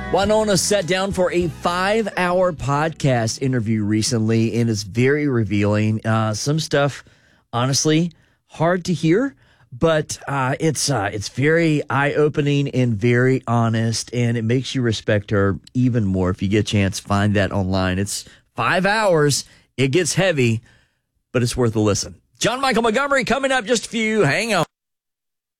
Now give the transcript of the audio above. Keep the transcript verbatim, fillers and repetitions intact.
Winona sat down for a five-hour podcast interview recently, and it's very revealing. Uh, some stuff, honestly, hard to hear, but uh, it's uh, it's very eye-opening and very honest, and it makes you respect her even more. If you get a chance, find that online. It's five hours. It gets heavy, but it's worth a listen. John Michael Montgomery coming up just a few. Hang on.